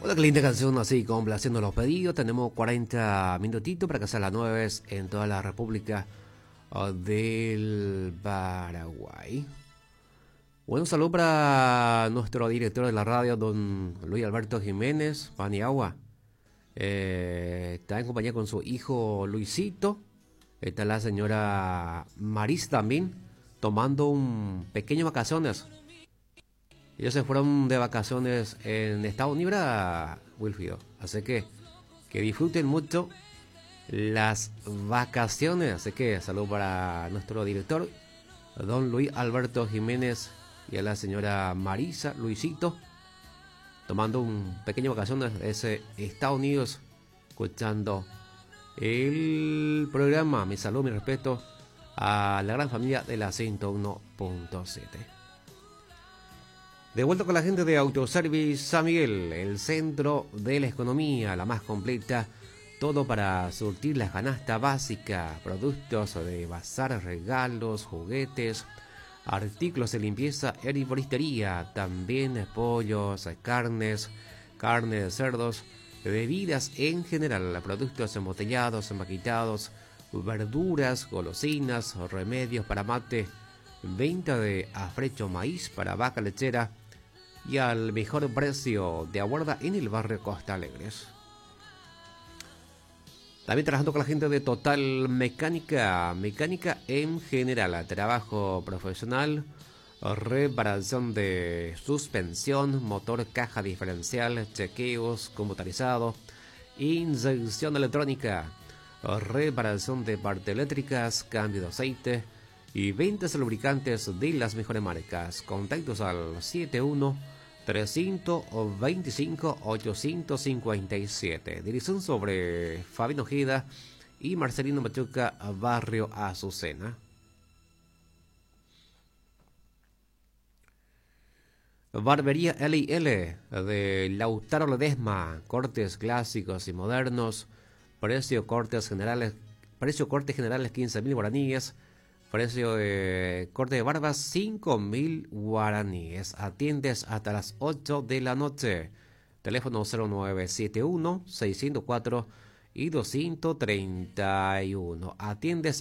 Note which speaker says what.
Speaker 1: Hola, qué linda canción, así complaciendo los pedidos. Tenemos 40 minutitos para que sean las 9 en toda la República del Paraguay. Bueno, un saludo para nuestro director de la radio, don Luis Alberto Jiménez, Paniagua. Está en compañía con su hijo Luisito. Está la señora Maris también, tomando un pequeño vacaciones. Ellos se fueron de vacaciones en Estados Unidos, Wilfrido. Así que disfruten mucho las vacaciones. Así que saludo para nuestro director, don Luis Alberto Jiménez, y a la señora Marisa, Luisito, tomando un pequeño vacaciones de Estados Unidos, escuchando el programa. Mi saludo, mi respeto a la gran familia de la 101.7. De vuelta con la gente de Autoservice San Miguel, el centro de la economía, la más completa, todo para surtir la canasta básica, productos de bazar, regalos, juguetes, artículos de limpieza, herboristería, también pollos, carnes, carne de cerdos, bebidas en general, productos embotellados, empaquetados, verduras, golosinas, remedios para mate, venta de afrecho maíz para vaca lechera, y al mejor precio de aguarda en el barrio Costa Alegres. También trabajando con la gente de Total Mecánica, mecánica en general, trabajo profesional, reparación de suspensión, motor, caja diferencial, chequeos computarizados, inyección electrónica, reparación de partes eléctricas, cambio de aceite y ventas de lubricantes de las mejores marcas. Contactos al 71-325-857. Dirección sobre Fabián Ojeda y Marcelino Machuca, barrio Azucena. Barbería L&L de Lautaro Ledesma, cortes clásicos y modernos, precio cortes generales 15.000 guaraníes, precio de corte de barbas 5.000 guaraníes. Atiendes hasta las 8 de la noche. Teléfono 0971 604 y 231. Atiendes